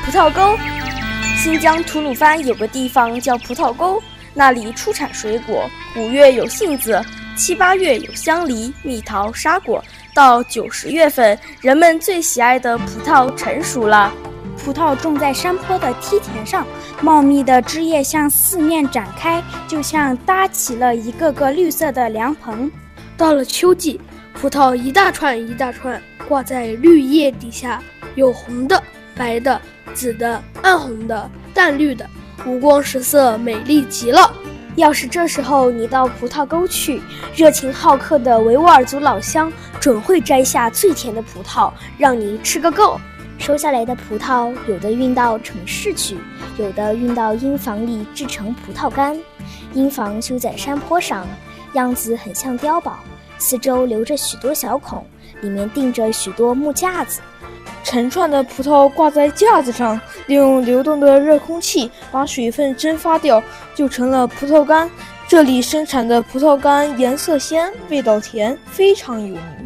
葡萄沟。新疆吐鲁番有个地方叫葡萄沟，那里出产水果，5月有杏子，7、8月有香梨、蜜桃、沙果，到9、10月份，人们最喜爱的葡萄成熟了。 葡萄种在山坡的梯田上，茂密的枝叶向四面展开，就像搭起了一个个绿色的凉棚。 到了秋季，葡萄一大串一大串挂在绿叶底下，有红的、白的、紫的、暗红的、淡绿的，五光十色，美丽极了。 要是这时候你到葡萄沟去，热情好客的维吾尔族老乡准会摘下最甜的葡萄，让你吃个够。 收下来的葡萄，有的运到城市去，有的运到婴房里制成葡萄干。婴房修在山坡上，样子很像碉堡，四周留着许多小孔，里面钉着许多木架子。 成串的葡萄挂在架子上，利用流动的热空气把水分蒸发掉，就成了葡萄干。这里生产的葡萄干颜色鲜，味道甜，非常有名。